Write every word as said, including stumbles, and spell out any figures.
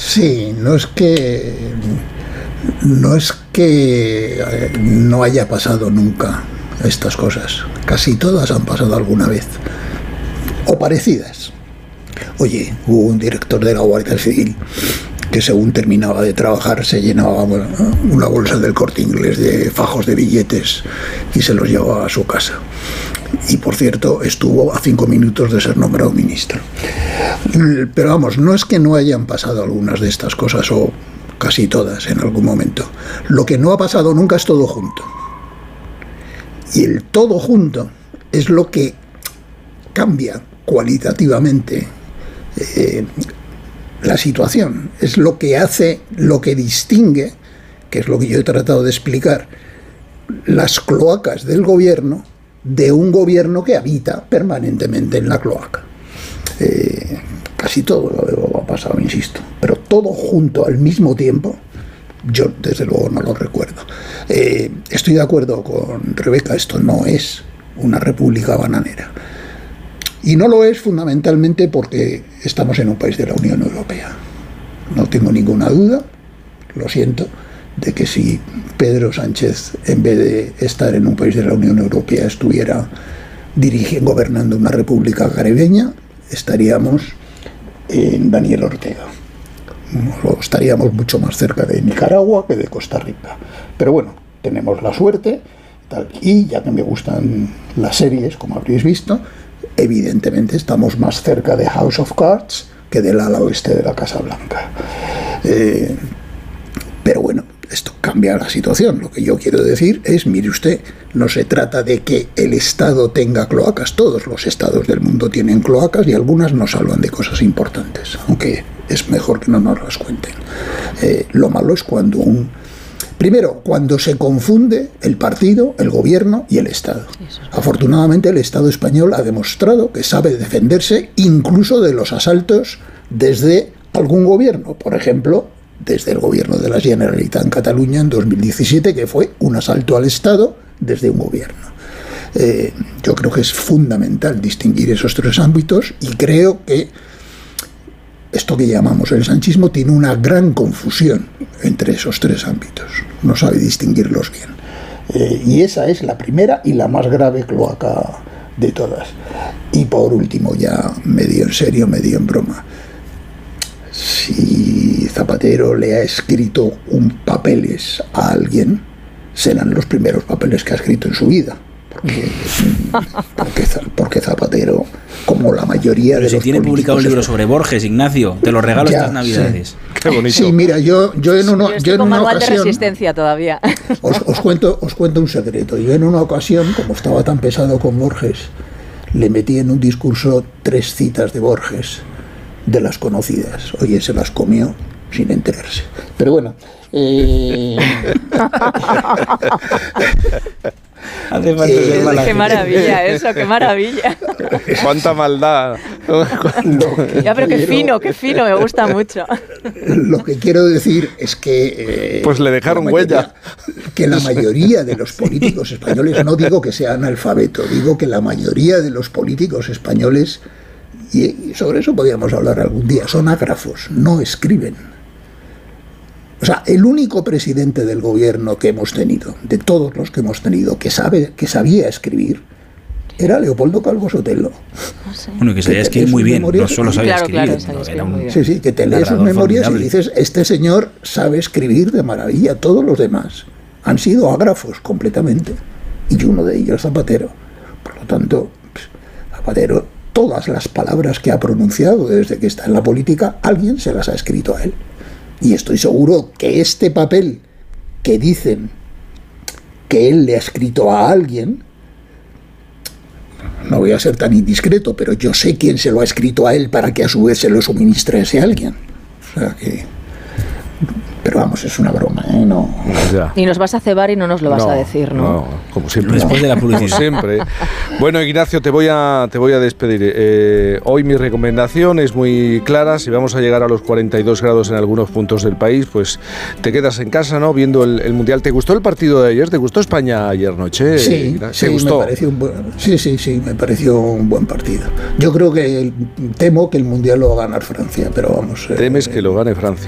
Sí, no es que no es que no haya pasado nunca estas cosas. Casi todas han pasado alguna vez, o parecidas. Oye, hubo un director de la Guardia Civil que según terminaba de trabajar se llenaba una bolsa del Corte Inglés de fajos de billetes y se los llevaba a su casa. Y por cierto, estuvo a cinco minutos de ser nombrado ministro. Pero vamos, no es que no hayan pasado algunas de estas cosas, o casi todas en algún momento. Lo que no ha pasado nunca es todo junto. Y el todo junto es lo que cambia cualitativamente eh, la situación, es lo que hace, lo que distingue, que es lo que yo he tratado de explicar, las cloacas del gobierno de un gobierno que habita permanentemente en la cloaca. Eh, casi todo lo ha pasado, insisto, pero todo junto al mismo tiempo, yo desde luego no lo recuerdo. Eh, estoy de acuerdo con Rebeca, esto no es una república bananera. Y no lo es fundamentalmente porque estamos en un país de la Unión Europea. No tengo ninguna duda, lo siento, de que si Pedro Sánchez, en vez de estar en un país de la Unión Europea, estuviera dirigiendo, gobernando una república caribeña, estaríamos en Daniel Ortega. O estaríamos mucho más cerca de Nicaragua que de Costa Rica. Pero bueno, tenemos la suerte, tal, y ya que me gustan las series, como habréis visto, evidentemente estamos más cerca de House of Cards que del ala oeste de la Casa Blanca. Eh, pero bueno, esto cambia la situación. Lo que yo quiero decir es, mire usted, no se trata de que el Estado tenga cloacas. Todos los estados del mundo tienen cloacas y algunas nos salvan de cosas importantes, aunque es mejor que no nos las cuenten. Eh, lo malo es cuando un... Primero, cuando se confunde el partido, el gobierno y el Estado. Afortunadamente, el Estado español ha demostrado que sabe defenderse incluso de los asaltos desde algún gobierno. Por ejemplo, desde el gobierno de la Generalitat en Cataluña en dos mil diecisiete, que fue un asalto al Estado desde un gobierno. Eh, yo creo que es fundamental distinguir esos tres ámbitos y creo que esto que llamamos el sanchismo tiene una gran confusión entre esos tres ámbitos. No sabe distinguirlos bien. Eh, y esa es la primera y la más grave cloaca de todas. Y por último, ya medio en serio, medio en broma, si Zapatero le ha escrito un papeles a alguien, serán los primeros papeles que ha escrito en su vida. Porque, porque, porque Zapatero, como la mayoría Pero de si los tiene publicado un libro es... sobre Borges, Ignacio, te lo regalo ya, estas navidades. Sí. Qué bonito. Sí, mira, yo, yo en una, yo estoy yo en con una manual ocasión, de resistencia todavía. Os, os, cuento, os cuento un secreto. Yo en una ocasión, como estaba tan pesado con Borges, le metí en un discurso tres citas de Borges, de las conocidas. Oye, se las comió sin enterarse. Pero bueno... Eh... Hace falta Eh, ser mala Qué gente. maravilla eso, qué maravilla. Cuánta maldad. Ya, pero qué Pero- fino, qué fino, me gusta mucho. Lo que quiero decir es que... eh, Pues le dejaron la mayoría- huella. Que la mayoría de los políticos españoles, no digo que sea analfabeto, digo que la mayoría de los políticos españoles, y sobre eso podríamos hablar algún día, son ágrafos, no escriben. O sea, el único presidente del gobierno que hemos tenido, de todos los que hemos tenido, que sabe, que sabía escribir, era Leopoldo Calvo Sotelo. Bueno, que sabía Que escribir tenía muy sus bien, memorias- no solo sabía Claro, escribir. claro, sabía no, escribir era un- muy bien. Sí, sí, que te lees sus narrador memorias formidable. y dices, este señor sabe escribir de maravilla, todos los demás han sido ágrafos completamente, y uno de ellos Zapatero. Por lo tanto, pues, Zapatero, todas las palabras que ha pronunciado desde que está en la política, alguien se las ha escrito a él. Y estoy seguro que este papel que dicen que él le ha escrito a alguien, no voy a ser tan indiscreto, pero yo sé quién se lo ha escrito a él para que a su vez se lo suministre a ese alguien. O sea que... Pero vamos, es una broma, ¿eh? No... Ya. Y nos vas a cebar y no nos lo vas No, a decir, ¿no? No, como siempre. Después de la publicidad. Como siempre. Bueno, Ignacio, te voy a, te voy a despedir. Eh, hoy mi recomendación es muy clara. Si vamos a llegar a los cuarenta y dos grados en algunos puntos del país, pues te quedas en casa, ¿no? Viendo el, el Mundial. ¿Te gustó el partido de ayer? ¿Te gustó España ayer noche? Sí, ¿Te sí, gustó? me pareció un buen, sí, sí, sí, me pareció un buen partido. Yo creo que el- temo que el Mundial lo va a ganar Francia, pero vamos... eh, Temes que lo gane Francia.